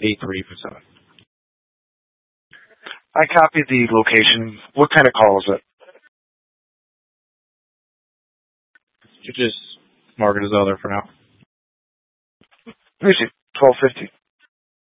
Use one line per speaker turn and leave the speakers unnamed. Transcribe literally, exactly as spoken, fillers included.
eight three four seven.
I copied the location. What kind of call is it?
You just mark it as other for now.
Let me see. twelve fifty.